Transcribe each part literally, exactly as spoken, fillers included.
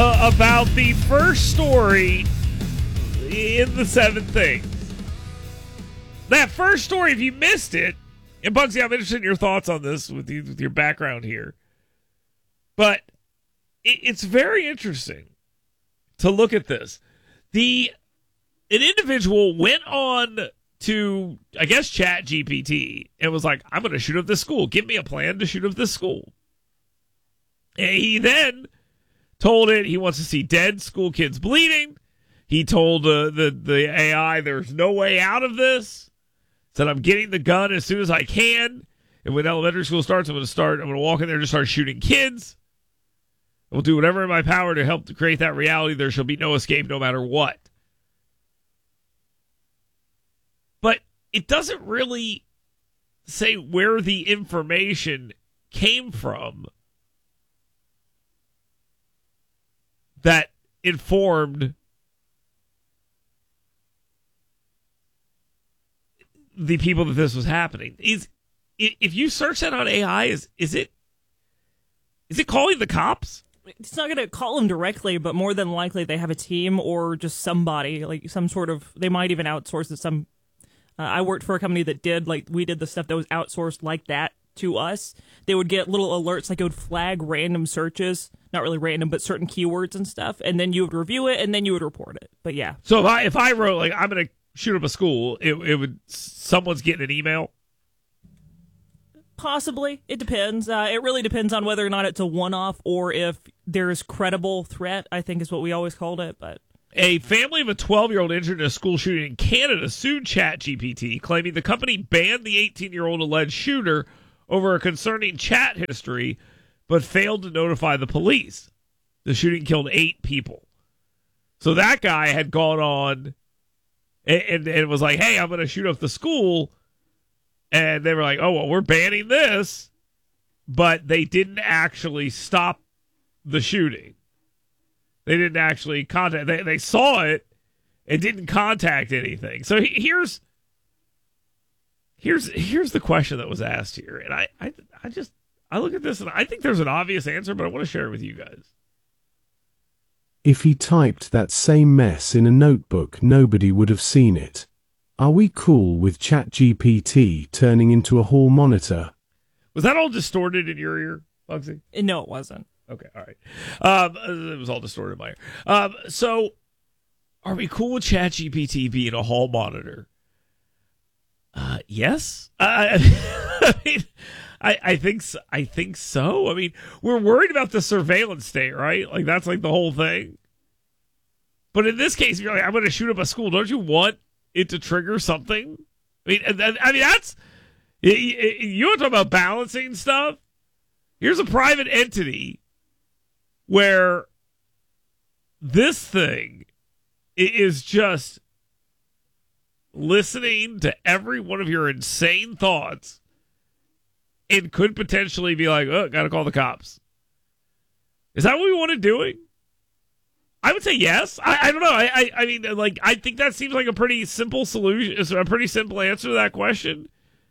uh, about the first story in the seven things. That first story, if you missed it, and Bugsy, I'm interested in your thoughts on this with, you, with your background here. But it, it's very interesting to look at this. The an individual went on to, I guess, Chat G P T and was like, I'm going to shoot up this school. Give me a plan to shoot up this school. And he then told it he wants to see dead school kids bleeding. He told uh, the, the A I there's no way out of this. Said I'm getting the gun as soon as I can. And when elementary school starts, I'm going to start, I'm going to walk in there and just start shooting kids. I will do whatever in my power to help to create that reality. There shall be no escape no matter what. But it doesn't really say where the information came from that informed the people that this was happening. Is if you search that on A I, is is it is it calling the cops? It's not going to call them directly, but more than likely they have a team or just somebody, like some sort of, they might even outsource it. Some, uh, I worked for a company that did, like, we did the stuff that was outsourced like that to us. They would get little alerts, like it would flag random searches, not really random, but certain keywords and stuff, and then you would review it, and then you would report it. But yeah. So if I if I wrote, like, I'm going to shoot up a school, it, it would, someone's getting an email? Possibly. It depends. Uh, it really depends on whether or not it's a one-off or if there's credible threat, I think is what we always called it. But a family of a twelve-year-old injured in a school shooting in Canada sued Chat G P T, claiming the company banned the eighteen-year-old alleged shooter over a concerning chat history, but failed to notify the police. The shooting killed eight people. So that guy had gone on and, and, and was like, hey, I'm going to shoot up the school. And they were like, oh, well, we're banning this. But they didn't actually stop the shooting. They didn't actually contact. They, they saw it and didn't contact anything. So he, here's here's here's the question that was asked here. And I, I, I just, I look at this and I think there's an obvious answer, but I want to share it with you guys. If he typed that same mess in a notebook, nobody would have seen it. Are we cool with Chat G P T turning into a hall monitor? Was that all distorted in your ear, Bugsy? no, it wasn't. Okay, all right. Um, it was all distorted in my ear. Um, so, are we cool with Chat G P T being a hall monitor? Uh, yes. Uh, I mean, I, I think so, I think so. I mean, we're worried about the surveillance state, right? Like that's like the whole thing. But in this case, if you're like, I'm going to shoot up a school. Don't you want it to trigger something? I mean, I mean that's you want to talk about balancing stuff. Here's a private entity where this thing is just listening to every one of your insane thoughts and could potentially be like, oh, gotta call the cops. Is that what we want to doing? I would say yes. I, I don't know. I, I I mean, like, I think that seems like a pretty simple solution, a pretty simple answer to that question.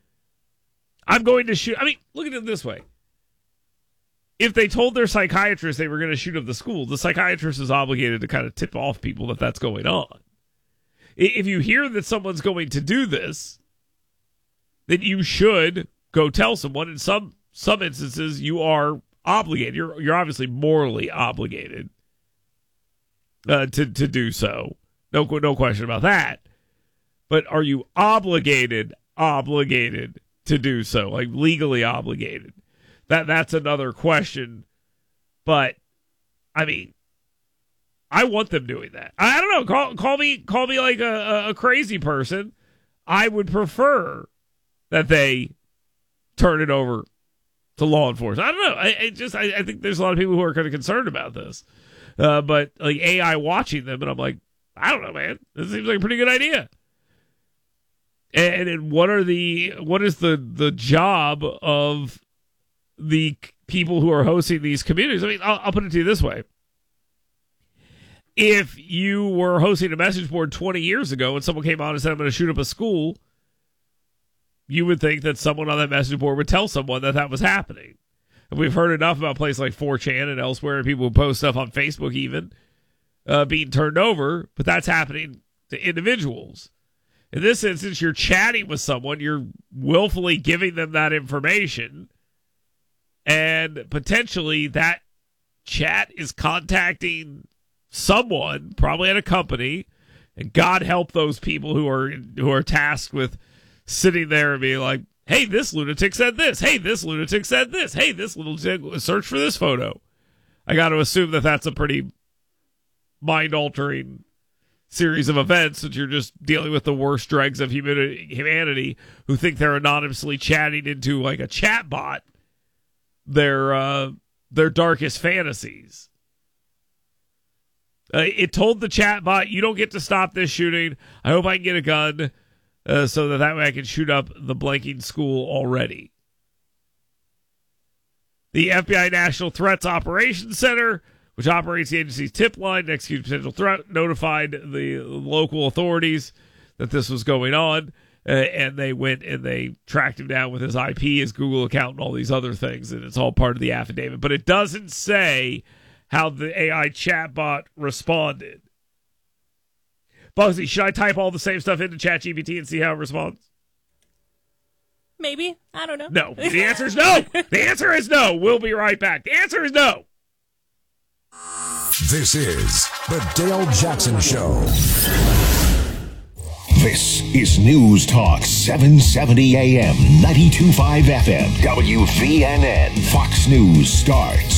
I'm going to shoot. I mean, look at it this way. If they told their psychiatrist they were going to shoot up the school, the psychiatrist is obligated to kind of tip off people that that's going on. If you hear that someone's going to do this, then you should go tell someone. In some some instances, you are obligated. You're you're obviously morally obligated uh, to to do so. No no question about that. But are you obligated obligated to do so? Like legally obligated? That that's another question. But I mean, I want them doing that. I don't know. Call call me call me like a, a crazy person. I would prefer that they turn it over to law enforcement. I don't know. I, I just I, I think there's a lot of people who are kind of concerned about this. Uh, but like A I watching them, and I'm like, I don't know, man. This seems like a pretty good idea. And, and what are the what is the the job of the people who are hosting these communities? I mean, I'll, I'll put it to you this way. If you were hosting a message board twenty years ago and someone came on and said, I'm going to shoot up a school, you would think that someone on that message board would tell someone that that was happening. And we've heard enough about places like four chan and elsewhere, and people who post stuff on Facebook even uh, being turned over, but that's happening to individuals. In this instance, you're chatting with someone, you're willfully giving them that information, and potentially that chat is contacting someone, probably at a company, and God help those people who are who are tasked with sitting there and being like, hey, this lunatic said this. Hey, this lunatic said this. Hey, this lunatic search for this photo. I got to assume that that's a pretty mind-altering series of events that you're just dealing with the worst dregs of humani- humanity who think they're anonymously chatting into like a chat bot their uh, their darkest fantasies. Uh, it told the chat bot, you don't get to stop this shooting. I hope I can get a gun uh, so that that way I can shoot up the blanking school already. The F B I National Threats Operations Center, which operates the agency's tip line to execute potential threat, notified the local authorities that this was going on, uh, and they went and they tracked him down with his I P, his Google account, and all these other things, and it's all part of the affidavit. But it doesn't say how the A I chatbot responded. Bugsy, should I type all the same stuff into ChatGPT and see how it responds? Maybe. I don't know. No. The answer is no. The answer is no. We'll be right back. The answer is no. This is the Dale Jackson Show. This is News Talk seven seventy A M, ninety-two point five F M, W V N N. Fox News starts